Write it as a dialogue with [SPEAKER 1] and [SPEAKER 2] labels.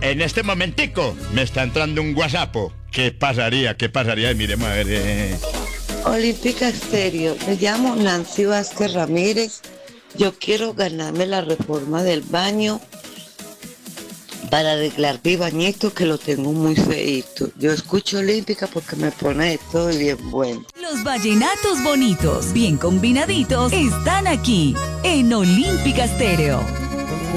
[SPEAKER 1] En este momentico me está entrando un WhatsApp. ¿Qué pasaría? ¿Qué pasaría? Y miremos a ver.
[SPEAKER 2] Olímpica Estéreo, me llamo Nancy Vázquez Ramírez. Yo quiero ganarme la reforma del baño para arreglar mi bañito que lo tengo muy feíto. Yo escucho Olímpica porque me pone todo bien bueno.
[SPEAKER 3] Los vallenatos bonitos, bien combinaditos, están aquí en Olímpica Estéreo.